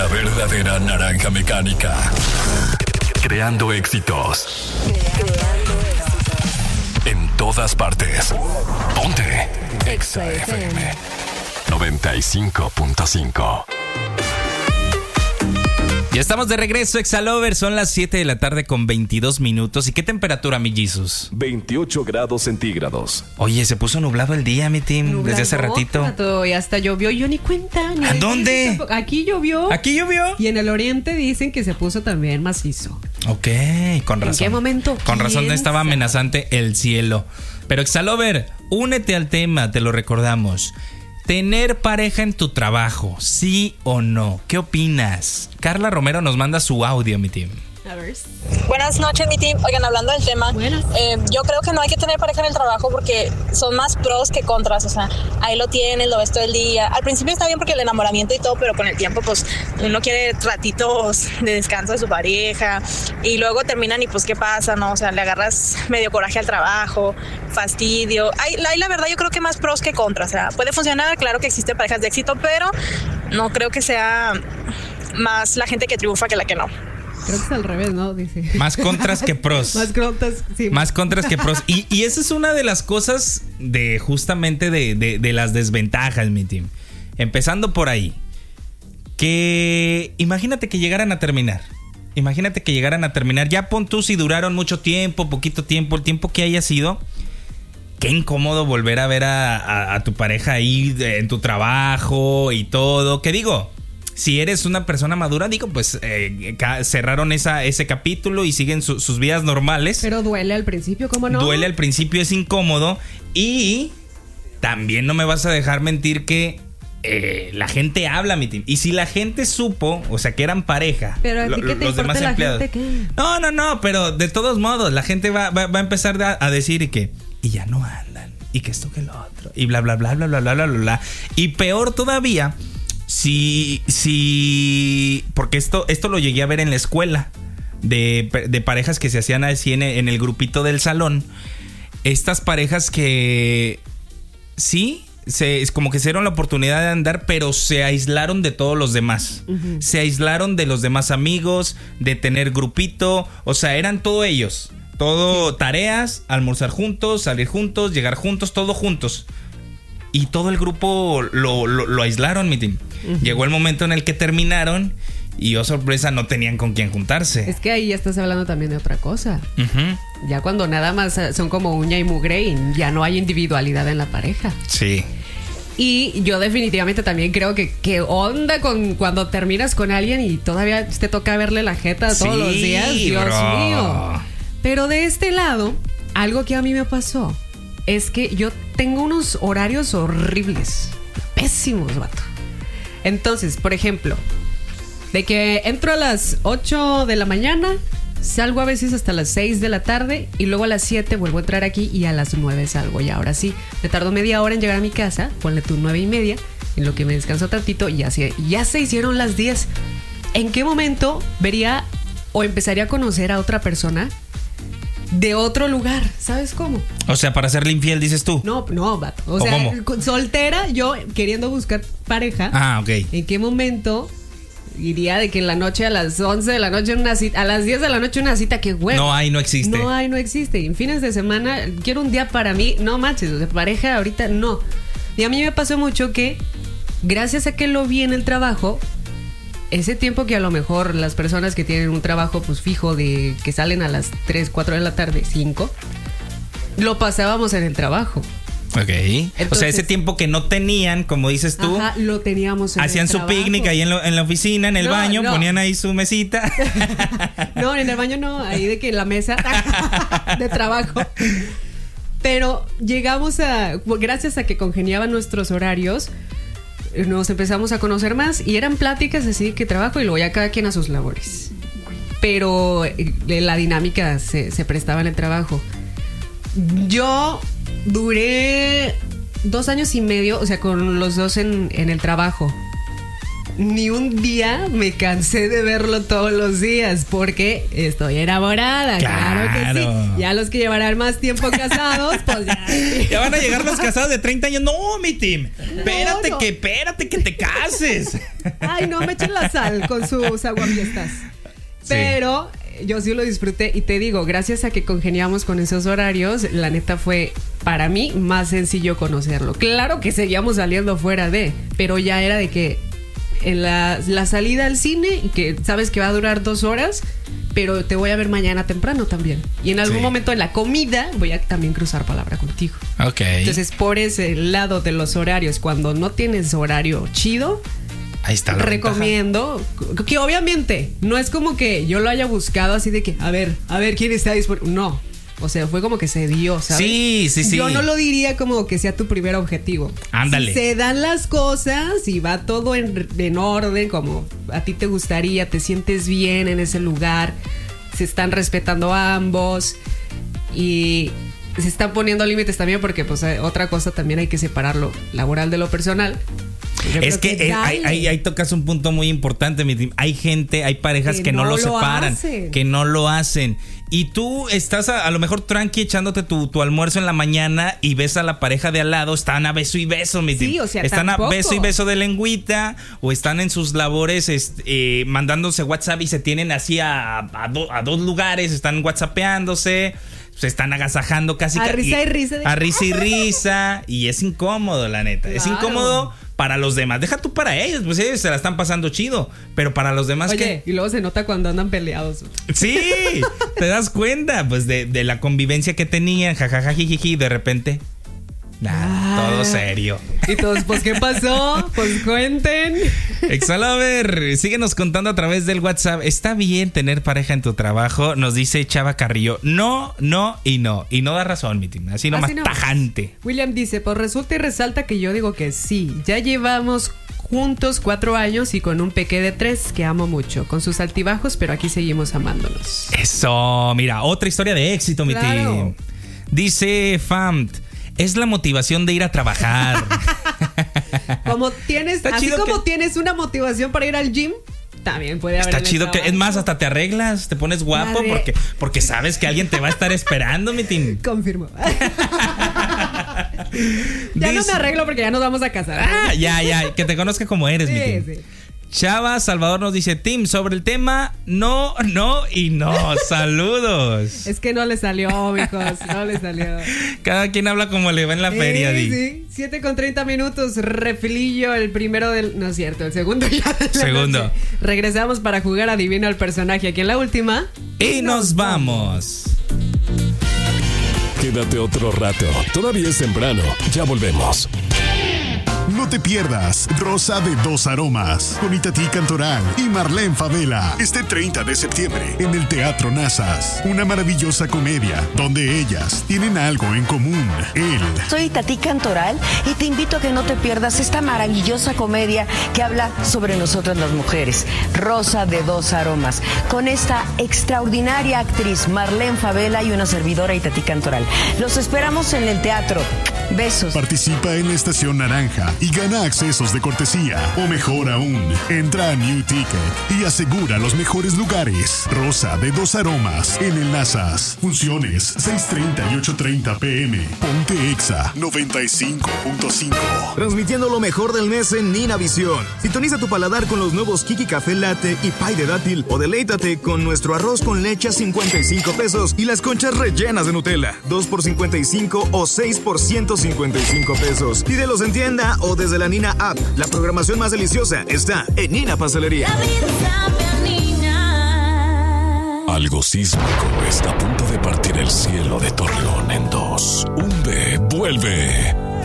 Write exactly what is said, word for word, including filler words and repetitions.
La verdadera naranja mecánica. Creando éxitos. Creando éxitos. En todas partes. Ponte Exa F M noventa y cinco punto cinco. Ya estamos de regreso, Exalover. Son las siete de la tarde con veintidós minutos. ¿Y qué temperatura, mi Jesus? veintiocho grados centígrados. Oye, se puso nublado el día, mi team, Nublado, desde hace ratito. rato, y hasta llovió, yo ni cuenta. Ni ¿A dónde? Aquí llovió. ¿Aquí llovió? Y en el oriente dicen que se puso también macizo. Ok, con razón. ¿En qué momento? Con razón estaba sabe? amenazante el cielo. Pero Exalover, únete al tema, te lo recordamos. Tener pareja en tu trabajo, ¿sí o no? ¿Qué opinas? Carla Romero nos manda su audio, mi team. A ver. Buenas noches, mi team. Oigan, hablando del tema, eh, yo creo que no hay que tener pareja en el trabajo porque son más pros que contras. O sea, ahí lo tienes, lo ves todo el día. Al principio está bien porque el enamoramiento y todo, pero con el tiempo, pues, uno quiere ratitos de descanso de su pareja. Y luego terminan y, pues, ¿qué pasa, no? O sea, le agarras medio coraje al trabajo, fastidio. Ahí, ahí la verdad, yo creo que más pros que contras. O sea, puede funcionar, claro que existen parejas de éxito, pero no creo que sea más la gente que triunfa que la que no. Creo que es al revés, ¿no? Dice. Más contras que pros. Más contras, sí. Más contras que pros. Y, y esa es una de las cosas de justamente de, de, de las desventajas, mi team. Empezando por ahí. Que imagínate que llegaran a terminar. Imagínate que llegaran a terminar. Ya pon tú si duraron mucho tiempo, poquito tiempo, el tiempo que haya sido. Qué incómodo volver a ver a, a, a tu pareja ahí en tu trabajo y todo. ¿Qué digo? Si eres una persona madura, digo, pues eh, ca- cerraron esa, ese capítulo y siguen su, sus vidas normales. Pero duele al principio, ¿cómo no? Duele al principio, es incómodo. Y también no me vas a dejar mentir que eh, la gente habla, mi team. Y si la gente supo, o sea, que eran pareja. Pero a ti lo, qué te los importa demás la empleados. gente, ¿qué? No, no, no, pero de todos modos, la gente va, va, va a empezar a, a decir que y ya no andan. Y que esto que lo otro. Y bla, bla, bla, bla, bla, bla, bla, bla. Y peor todavía. Sí, sí, porque esto, esto lo llegué a ver en la escuela de, de parejas que se hacían así en el, en el grupito del salón. Estas parejas que sí, se, es como que se dieron la oportunidad de andar, pero se aislaron de todos los demás. Uh-huh. Se aislaron de los demás amigos, de tener grupito, o sea, eran todos ellos. Todo sí. Tareas, almorzar juntos, salir juntos, llegar juntos, todo juntos. Y todo el grupo lo, lo, lo aislaron, mi team. Uh-huh. Llegó el momento en el que terminaron y, oh sorpresa, no tenían con quién juntarse. Es que ahí ya estás hablando también de otra cosa. Uh-huh. Ya cuando nada más son como uña y mugre y ya no hay individualidad en la pareja. Sí. Y yo definitivamente también creo que qué onda con cuando terminas con alguien y todavía te toca verle la jeta todos sí, los días. Dios bro. mío. Pero de este lado, algo que a mí me pasó es que yo tengo unos horarios horribles, pésimos, vato. Entonces, por ejemplo, de que entro a las ocho de la mañana, salgo a veces hasta las seis de la tarde y luego a las siete vuelvo a entrar aquí y a las nueve salgo. Y ahora sí, me tardo media hora en llegar a mi casa, ponle tú nueve y media, en lo que me descanso tantito y ya se, ya se hicieron las diez. ¿En qué momento vería o empezaría a conocer a otra persona de otro lugar? ¿Sabes cómo? O sea, para serle infiel, dices tú. No, no, vato. O, ¿O sea, cómo? Soltera, yo queriendo buscar pareja. Ah, ok. ¿En qué momento iría de que en la noche a las once de la noche una cita, a las diez de la noche una cita? ¡Qué huevo! No hay, no existe. No hay, no existe. Y en fines de semana, quiero un día para mí. No manches, o sea, pareja ahorita no. Y a mí me pasó mucho que, gracias a que lo vi en el trabajo, ese tiempo que a lo mejor las personas que tienen un trabajo pues fijo de que salen a las tres, cuatro de la tarde, cinco, lo pasábamos en el trabajo. Ok. Entonces, o sea, ese tiempo que no tenían, como dices tú, ajá, lo teníamos en hacían el su trabajo. Picnic ahí en, lo, en la oficina, en el no, baño, no. ponían ahí su mesita. No, en el baño no, ahí de que en la mesa de trabajo. Pero llegamos a, gracias a que congeniaban nuestros horarios, nos empezamos a conocer más y eran pláticas así que trabajo y luego ya cada quien a sus labores. Pero la dinámica se, se prestaba en el trabajo. Yo duré dos años y medio, o sea, con los dos en, en el trabajo. ni un día me cansé de verlo todos los días porque estoy enamorada. Claro, claro que sí. Ya los que llevarán más tiempo casados, pues ya. Ya van a llegar los casados de treinta años. No, mi team. Espérate no, no. que, espérate que te cases. Ay, no, me echen la sal con sus aguafiestas. Sí. Pero yo sí lo disfruté y te digo, gracias a que congeniamos con esos horarios, la neta fue para mí más sencillo conocerlo. Claro que seguíamos saliendo fuera de, pero ya era de que en la, la salida al cine, que sabes que va a durar dos horas, pero te voy a ver mañana temprano también. Y en algún sí. momento en la comida voy a también cruzar palabra contigo. Ok. Entonces, por ese lado de los horarios, cuando no tienes horario chido, ahí está la recomiendo ventaja. Que obviamente no es como que yo lo haya buscado así de que, a ver, a ver quién está disponible. No. O sea, fue como que se dio, ¿sabes? Sí, sí, sí. Yo no lo diría como que sea tu primer objetivo. Ándale. Si se dan las cosas y va todo en, en orden, como a ti te gustaría, te sientes bien en ese lugar, se están respetando a ambos y se están poniendo límites también porque, pues, otra cosa también hay que separar lo laboral de lo personal. Yo es que, que eh, ahí, ahí, ahí tocas un punto muy importante, mi team. Hay gente, hay parejas que, que no, no lo separan, hacen. que no lo hacen. Y tú estás a, a lo mejor tranqui echándote tu, tu almuerzo en la mañana y ves a la pareja de al lado, están a beso y beso, mi team. Sí, o sea, están tampoco. a beso y beso de lengüita o están en sus labores este, eh, mandándose WhatsApp y se tienen así a, a, do, a dos lugares, están whatsappeándose. Se están agasajando casi a risa y risa de... a risa y risa y es incómodo, la neta. Claro. Es incómodo para los demás. Deja tú para ellos, pues ellos se la están pasando chido, pero para los demás. Oye, ¿qué? Y luego se nota cuando andan peleados. Sí, te das cuenta pues de, de la convivencia que tenían, jajaja, jijiji, de repente nada, ah, todo serio. Y todos, pues, ¿qué pasó? Pues cuenten. Exalover, síguenos contando a través del WhatsApp. ¿Está bien tener pareja en tu trabajo? Nos dice Chava Carrillo. No, no y no. Y no da razón, mi team. Así nomás, no. Tajante. William dice, pues resulta y resalta que yo digo que sí. Ya llevamos juntos cuatro años y con un peque de tres que amo mucho. Con sus altibajos, pero aquí seguimos amándonos. Eso, mira, otra historia de éxito, mi claro. team. Dice Famt. Es la motivación de ir a trabajar. Como tienes, así como que... tienes una motivación para ir al gym, también puede haber. Está chido que, es más, hasta te arreglas, te pones guapo Madre. porque porque sabes que alguien te va a estar esperando, mi team. Confirmo. Ya Dice... no me arreglo porque ya nos vamos a casar. Ah, ya, ya, que te conozca como eres, sí, mi team. Sí. Chava Salvador nos dice, Tim, sobre el tema, no, no y no. Saludos. Es que no le salió, mijos, no le salió. Cada quien habla como le va en la sí, feria, Di. Sí, siete con treinta minutos, refilillo, el primero del... No es cierto, el segundo ya. Segundo. Noche. Regresamos para jugar Adivina el personaje aquí en la última. Y nos, nos vamos. Quédate otro rato, todavía es temprano, ya volvemos. No te pierdas Rosa de Dos Aromas con Itatí Cantoral y Marlene Favela este treinta de septiembre en el Teatro Nazas. Una maravillosa comedia donde ellas tienen algo en común. Él. Soy Itatí Cantoral y te invito a que no te pierdas esta maravillosa comedia que habla sobre nosotras las mujeres. Rosa de Dos Aromas con esta extraordinaria actriz Marlene Favela y una servidora Itatí Cantoral. Los esperamos en el teatro. Besos. Participa en la Estación Naranja y gana accesos de cortesía. O mejor aún, entra a New Ticket y asegura los mejores lugares. Rosa de Dos Aromas en el Nazas. Funciones seis treinta y ocho treinta pm. Ponte Exa noventa y cinco punto cinco. Transmitiendo lo mejor del mes en Nina Visión. Sintoniza tu paladar con los nuevos Kiki Café Latte y Pie de Dátil o deleítate con nuestro arroz con leche a cincuenta y cinco pesos y las conchas rellenas de Nutella, dos por cincuenta y cinco o seis por ciento cincuenta y cinco pesos. Pídelos en tienda o desde la Nina App. La programación más deliciosa está en Nina Pastelería. Algo sísmico está a punto de partir el cielo de Torreón en dos. Un B vuelve